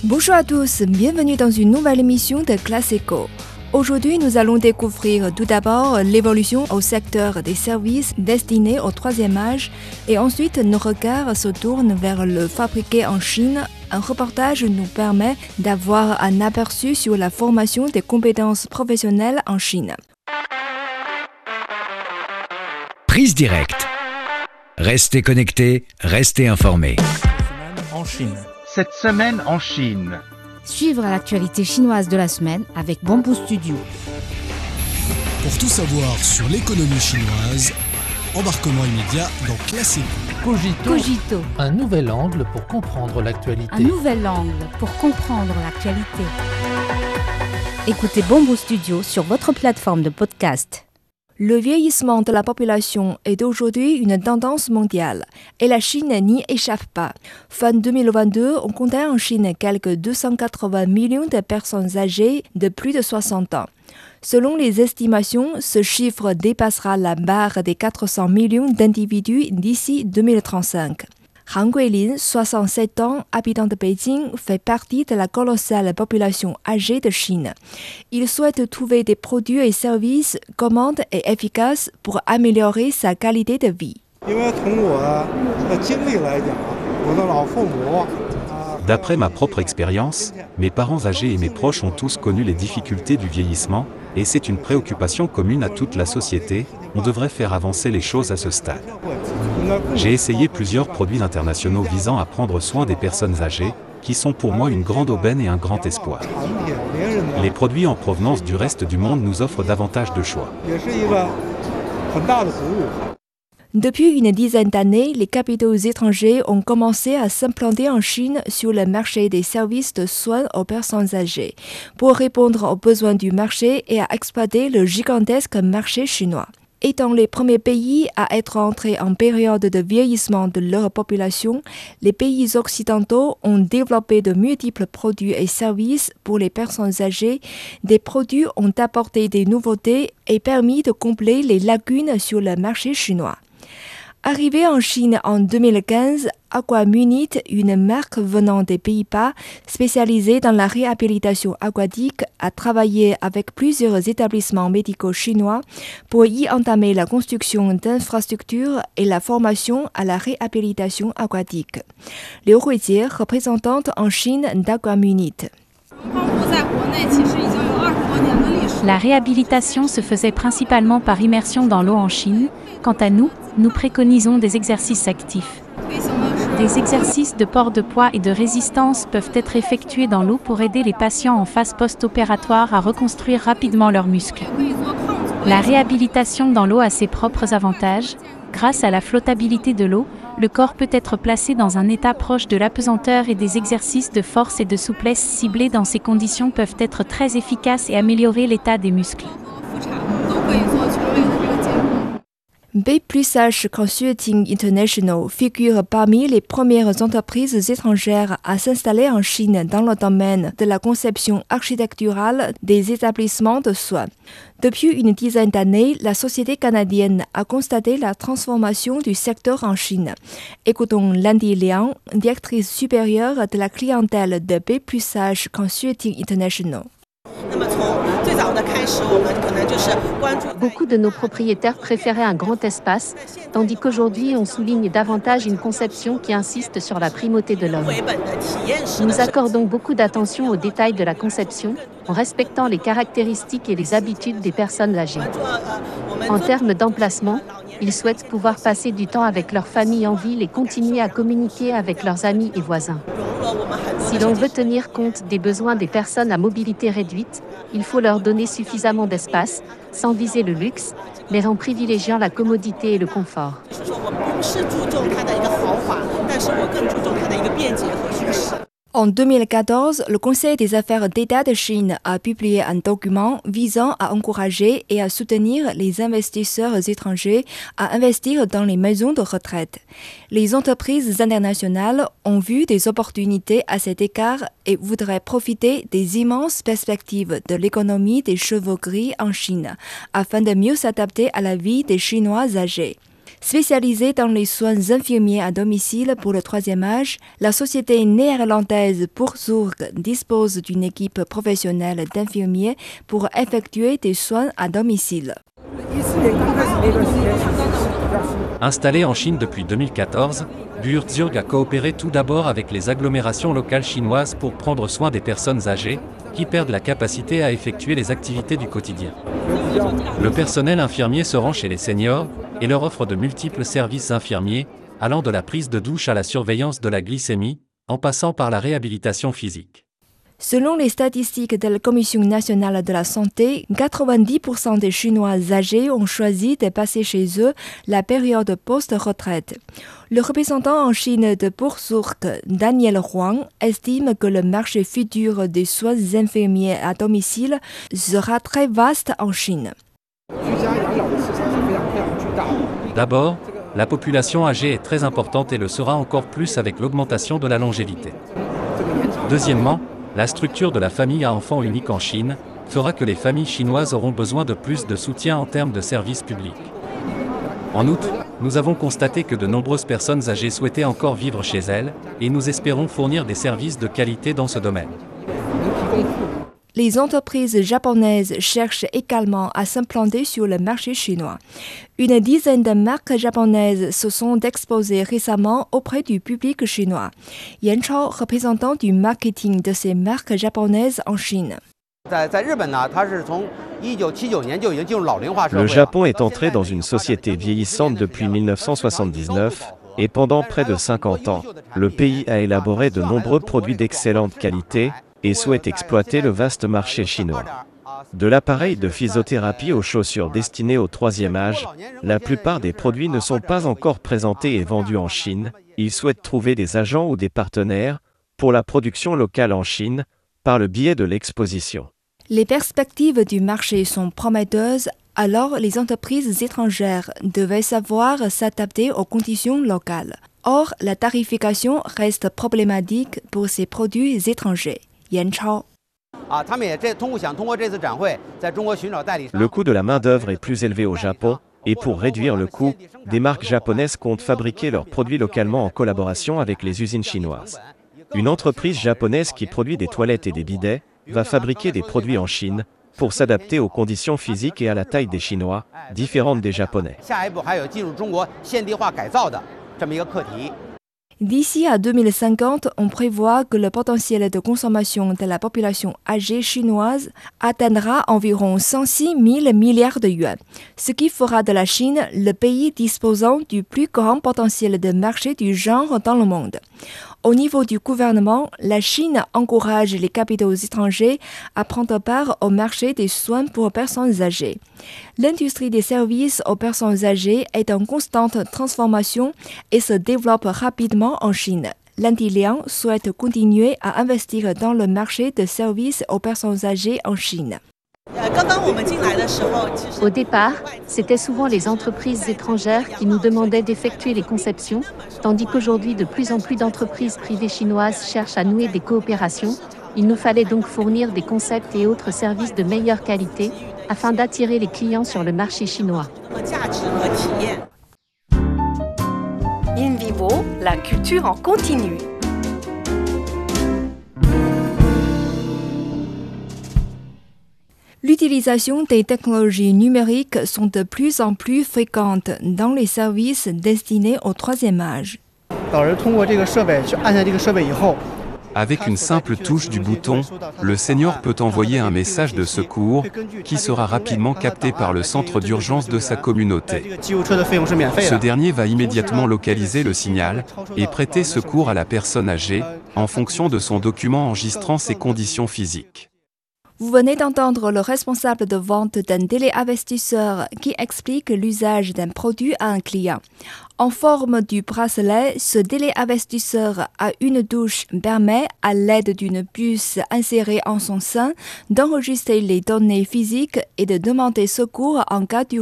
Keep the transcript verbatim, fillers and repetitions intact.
Bonjour à tous, bienvenue dans une nouvelle émission de Classe Éco. Aujourd'hui, nous allons découvrir tout d'abord l'évolution au secteur des services destinés au troisième âge et ensuite nos regards se tournent vers le fabriqué en Chine. Un reportage nous permet d'avoir un aperçu sur la formation des compétences professionnelles en Chine. Prise directe. Restez connectés, restez informés. En Chine. Cette semaine en Chine. Suivre l'actualité chinoise de la semaine avec Bamboo Studio. Pour tout savoir sur l'économie chinoise, embarquement immédiat dans Classe Éco. Cogito, Cogito, un nouvel angle pour comprendre l'actualité. un nouvel angle pour comprendre l'actualité. Écoutez Bamboo Studio sur votre plateforme de podcast. Le vieillissement de la population est aujourd'hui une tendance mondiale et la Chine n'y échappe pas. Fin deux mille vingt-deux, on comptait en Chine quelques deux cent quatre-vingts millions de personnes âgées de plus de soixante ans. Selon les estimations, ce chiffre dépassera la barre des quatre cents millions d'individus d'ici deux mille trente-cinq. Han Guilin, soixante-sept ans, habitant de Beijing, fait partie de la colossale population âgée de Chine. Il souhaite trouver des produits et services commodes et efficaces pour améliorer sa qualité de vie. D'après ma propre expérience, mes parents âgés et mes proches ont tous connu les difficultés du vieillissement, et c'est une préoccupation commune à toute la société. On devrait faire avancer les choses à ce stade. J'ai essayé plusieurs produits internationaux visant à prendre soin des personnes âgées, qui sont pour moi une grande aubaine et un grand espoir. Les produits en provenance du reste du monde nous offrent davantage de choix. Depuis une dizaine d'années, les capitaux étrangers ont commencé à s'implanter en Chine sur le marché des services de soins aux personnes âgées, pour répondre aux besoins du marché et à exploiter le gigantesque marché chinois. Étant les premiers pays à être entrés en période de vieillissement de leur population, les pays occidentaux ont développé de multiples produits et services pour les personnes âgées. Des produits ont apporté des nouveautés et permis de combler les lacunes sur le marché chinois. Arrivé en Chine en deux mille quinze, Aquamunit, une marque venant des Pays-Bas spécialisée dans la réhabilitation aquatique, a travaillé avec plusieurs établissements médicaux chinois pour y entamer la construction d'infrastructures et la formation à la réhabilitation aquatique. Liu Huijie, représentante en Chine d'Aquamunit. La réhabilitation se faisait principalement par immersion dans l'eau en Chine. Quant à nous, nous préconisons des exercices actifs. Des exercices de port de poids et de résistance peuvent être effectués dans l'eau pour aider les patients en phase post-opératoire à reconstruire rapidement leurs muscles. La réhabilitation dans l'eau a ses propres avantages. Grâce à la flottabilité de l'eau, le corps peut être placé dans un état proche de l'apesanteur et des exercices de force et de souplesse ciblés dans ces conditions peuvent être très efficaces et améliorer l'état des muscles. B plus H Consulting International figure parmi les premières entreprises étrangères à s'installer en Chine dans le domaine de la conception architecturale des établissements de soins. Depuis une dizaine d'années, la société canadienne a constaté la transformation du secteur en Chine. Écoutons Landy Liang, directrice supérieure de la clientèle de B plus H Consulting International. Beaucoup de nos propriétaires préféraient un grand espace, tandis qu'aujourd'hui on souligne davantage une conception qui insiste sur la primauté de l'homme. Nous accordons beaucoup d'attention aux détails de la conception, en respectant les caractéristiques et les habitudes des personnes âgées. En termes d'emplacement, ils souhaitent pouvoir passer du temps avec leur famille en ville et continuer à communiquer avec leurs amis et voisins. Si l'on veut tenir compte des besoins des personnes à mobilité réduite, il faut leur donner suffisamment d'espace, sans viser le luxe, mais en privilégiant la commodité et le confort. En deux mille quatorze, le Conseil des affaires d'État de Chine a publié un document visant à encourager et à soutenir les investisseurs étrangers à investir dans les maisons de retraite. Les entreprises internationales ont vu des opportunités à cet égard et voudraient profiter des immenses perspectives de l'économie des cheveux gris en Chine, afin de mieux s'adapter à la vie des Chinois âgés. Spécialisée dans les soins infirmiers à domicile pour le troisième âge, la société néerlandaise Boursorg dispose d'une équipe professionnelle d'infirmiers pour effectuer des soins à domicile. Installée en Chine depuis deux mille quatorze, Boursorg a coopéré tout d'abord avec les agglomérations locales chinoises pour prendre soin des personnes âgées qui perdent la capacité à effectuer les activités du quotidien. Le personnel infirmier se rend chez les seniors et leur offre de multiples services infirmiers, allant de la prise de douche à la surveillance de la glycémie, en passant par la réhabilitation physique. Selon les statistiques de la Commission nationale de la santé, quatre-vingt-dix pour cent des Chinois âgés ont choisi de passer chez eux la période post-retraite. Le représentant en Chine de Boursorg, Daniel Huang, estime que le marché futur des soins infirmiers à domicile sera très vaste en Chine. D'abord, la population âgée est très importante et le sera encore plus avec l'augmentation de la longévité. Deuxièmement, la structure de la famille à enfants unique en Chine fera que les familles chinoises auront besoin de plus de soutien en termes de services publics. En outre, nous avons constaté que de nombreuses personnes âgées souhaitaient encore vivre chez elles, et nous espérons fournir des services de qualité dans ce domaine. Les entreprises japonaises cherchent également à s'implanter sur le marché chinois. Une dizaine de marques japonaises se sont exposées récemment auprès du public chinois. Yan Chao, représentant du marketing de ces marques japonaises en Chine. Le Japon est entré dans une société vieillissante depuis mille neuf cent soixante-dix-neuf et pendant près de cinquante ans, le pays a élaboré de nombreux produits d'excellente qualité et souhaite exploiter le vaste marché chinois. De l'appareil de physiothérapie aux chaussures destinées au troisième âge, la plupart des produits ne sont pas encore présentés et vendus en Chine. Ils souhaitent trouver des agents ou des partenaires pour la production locale en Chine par le biais de l'exposition. Les perspectives du marché sont prometteuses, alors les entreprises étrangères devaient savoir s'adapter aux conditions locales. Or, la tarification reste problématique pour ces produits étrangers. Yan Chao. Le coût de la main-d'œuvre est plus élevé au Japon, et pour réduire le coût, des marques japonaises comptent fabriquer leurs produits localement en collaboration avec les usines chinoises. Une entreprise japonaise qui produit des toilettes et des bidets va fabriquer des produits en Chine pour s'adapter aux conditions physiques et à la taille des Chinois, différentes des Japonais. D'ici à deux mille cinquante, on prévoit que le potentiel de consommation de la population âgée chinoise atteindra environ cent six mille milliards de yuans, ce qui fera de la Chine le pays disposant du plus grand potentiel de marché du genre dans le monde. Au niveau du gouvernement, la Chine encourage les capitaux étrangers à prendre part au marché des soins pour personnes âgées. L'industrie des services aux personnes âgées est en constante transformation et se développe rapidement en Chine. Landy Liang souhaite continuer à investir dans le marché de services aux personnes âgées en Chine. Au départ, c'était souvent les entreprises étrangères qui nous demandaient d'effectuer les conceptions, tandis qu'aujourd'hui de plus en plus d'entreprises privées chinoises cherchent à nouer des coopérations. Il nous fallait donc fournir des concepts et autres services de meilleure qualité afin d'attirer les clients sur le marché chinois. In vivo, la culture en continu. L'utilisation des technologies numériques sont de plus en plus fréquentes dans les services destinés au troisième âge. Avec une simple touche du bouton, le senior peut envoyer un message de secours qui sera rapidement capté par le centre d'urgence de sa communauté. Ce dernier va immédiatement localiser le signal et prêter secours à la personne âgée en fonction de son document enregistrant ses conditions physiques. Vous venez d'entendre le responsable de vente d'un téléinvestisseur qui explique l'usage d'un produit à un client. En forme du bracelet, ce téléinvestisseur à une douche permet, à l'aide d'une puce insérée en son sein, d'enregistrer les données physiques et de demander secours en cas d'urgence.